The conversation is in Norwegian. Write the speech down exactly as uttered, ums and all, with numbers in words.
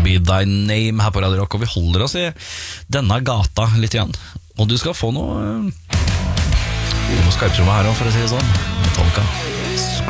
Be Thy Name her på Radio Rock, og vi holder oss i denne gata litt igjen. Og du skal få noe, noe skarptrommet her også, for å si det sånn. Metallica.